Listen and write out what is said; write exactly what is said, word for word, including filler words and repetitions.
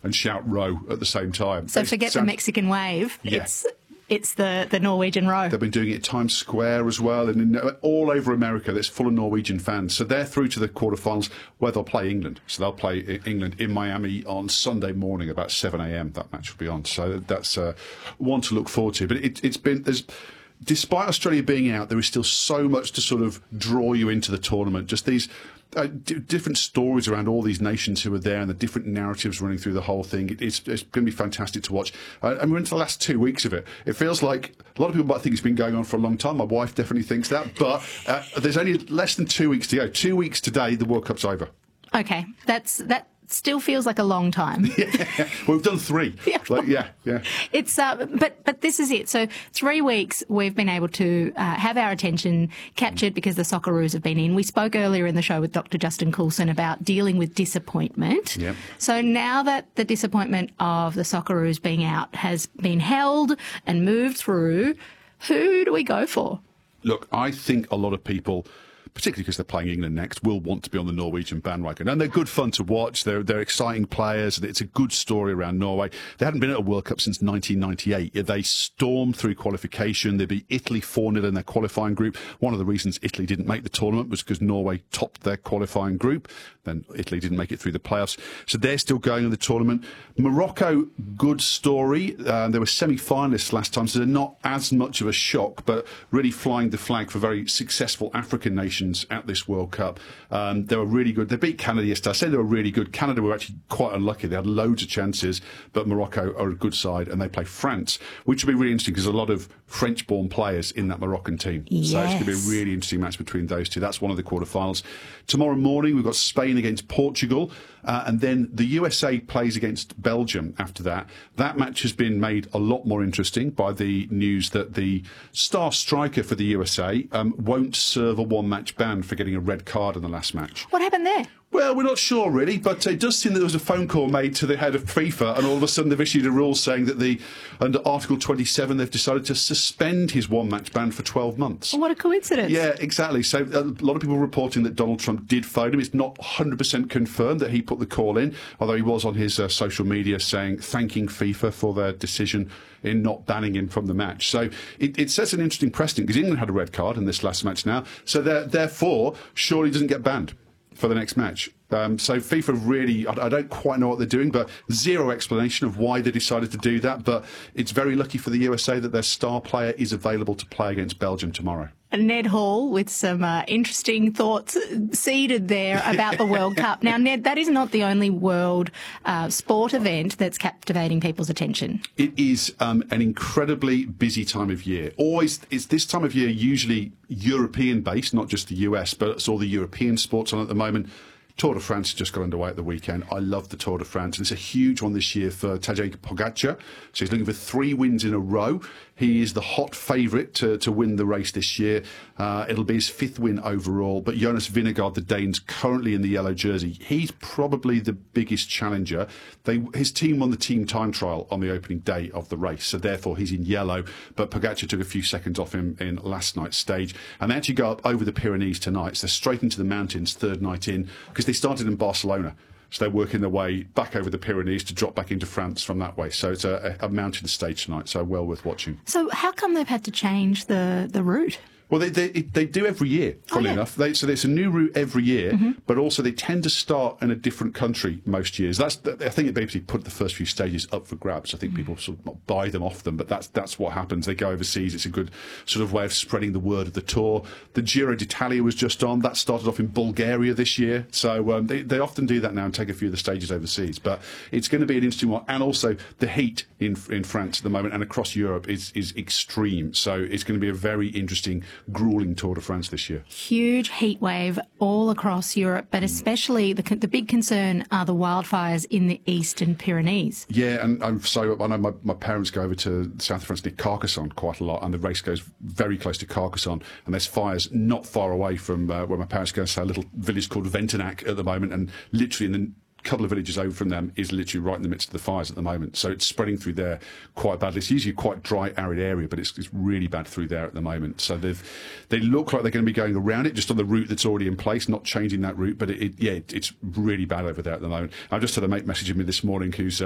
and shout row at the same time. So It's forget sound- the Mexican wave. Yeah. It's it's the, the Norwegian row. They've been doing it at Times Square as well, and in, all over America that's full of Norwegian fans. So they're through to the quarterfinals where they'll play England. So they'll play I- England in Miami on Sunday morning about seven a m. That match will be on. So that's uh, one to look forward to. But it, it's been... there's. Despite Australia being out, there is still so much to sort of draw you into the tournament. Just these uh, d- different stories around all these nations who are there and the different narratives running through the whole thing. It, it's, it's going to be fantastic to watch. Uh, and we're into the last two weeks of it. It feels like a lot of people might think it's been going on for a long time. My wife definitely thinks that. But uh, there's only less than two weeks to go. Two weeks today, the World Cup's over. Okay, that's that still feels like a long time. Yeah, well, we've done three. Yeah. Like, yeah, yeah. It's uh, but but this is it. So three weeks we've been able to uh, have our attention captured because the Socceroos have been in. We spoke earlier in the show with Doctor Justin Coulson about dealing with disappointment. Yep. So now that the disappointment of the Socceroos being out has been held and moved through, who do we go for? Look, I think a lot of people, particularly because they're playing England next, will want to be on the Norwegian bandwagon. And they're good fun to watch. They're, they're exciting players. It's a good story around Norway. They hadn't been at a World Cup since nineteen ninety-eight. They stormed through qualification. They beat Italy four nil in their qualifying group. One of the reasons Italy didn't make the tournament was because Norway topped their qualifying group. Then Italy didn't make it through the playoffs. So they're still going in the tournament. Morocco, good story. Uh, they were semi-finalists last time, so they're not as much of a shock, but really flying the flag for very successful African nations at this World Cup. Um, they were really good. They beat Canada yesterday. I say they were really good. Canada were actually quite unlucky. They had loads of chances, but Morocco are a good side, and they play France, which will be really interesting because there's a lot of French-born players in that Moroccan team. Yes. So it's going to be a really interesting match between those two. That's one of the quarterfinals. Tomorrow morning, we've got Spain against Portugal, uh, and then the U S A plays against Belgium after that. That match has been made a lot more interesting by the news that the star striker for the U S A um, won't serve a one-match ban for getting a red card in the last match. What happened there? Well, we're not sure really, but it does seem that there was a phone call made to the head of FIFA, and all of a sudden they've issued a rule saying that the under Article twenty-seven they've decided to suspend his one-match ban for twelve months. What a coincidence. Yeah, exactly. So a lot of people reporting that Donald Trump did phone him. It's not one hundred percent confirmed that he put the call in, although he was on his uh, social media saying, thanking FIFA for their decision in not banning him from the match. So it, it sets an interesting precedent because England had a red card in this last match now. So therefore, surely he doesn't get banned for the next match. Um, so FIFA really, I, I don't quite know what they're doing, but zero explanation of why they decided to do that. But it's very lucky for the U S A that their star player is available to play against Belgium tomorrow. Ned Hall with some uh, interesting thoughts seeded there about the World Cup. Now, Ned, that is not the only world uh, sport event that's captivating people's attention. It is um, an incredibly busy time of year. Always, it's this time of year usually European-based, not just the U S, but it's all the European sports on at the moment. Tour de France has just got underway at the weekend. I love the Tour de France. It's a huge one this year for Tadej Pogacar. So he's looking for three wins in a row. He is the hot favourite to, to win the race this year. Uh, it'll be his fifth win overall. But Jonas Vingegaard, the Dane's currently in the yellow jersey. He's probably the biggest challenger. They, his team won the team time trial on the opening day of the race, so therefore he's in yellow. But Pogacar took a few seconds off him in last night's stage. And they actually go up over the Pyrenees tonight. So they're straight into the mountains, third night in, because they started in Barcelona. So they're working their way back over the Pyrenees to drop back into France from that way. So it's a, a mountain stage tonight, so well worth watching. So how come they've had to change the, the route? Well, they they, they do every year, funnily oh, yeah. enough. They, so there's a new route every year, mm-hmm. but also they tend to start in a different country most years. That's I think it basically put the first few stages up for grabs. I think mm-hmm. people sort of not buy them off them, but that's that's what happens. They go overseas. It's a good sort of way of spreading the word of the tour. The Giro d'Italia was just on. That started off in Bulgaria this year. So um, they, they often do that now and take a few of the stages overseas. But it's going to be an interesting one. And also the heat in in France at the moment and across Europe is, is extreme. So it's going to be a very interesting, gruelling Tour de France this year. Huge heat wave all across Europe, but especially the the big concern are the wildfires in the Eastern Pyrenees. Yeah, and I'm so I know my, my parents go over to south of France near Carcassonne quite a lot, and the race goes very close to Carcassonne, and there's fires not far away from uh, where my parents go. So a little village called Ventenac at the moment, and literally in the couple of villages over from them is literally right in the midst of the fires at the moment. So it's spreading through there quite badly. It's usually a quite dry, arid area, but it's, it's really bad through there at the moment. So they've they look like they're going to be going around it just on the route that's already in place, not changing that route. But it, it, yeah, it, it's really bad over there at the moment. I just had a mate messaging me this morning who's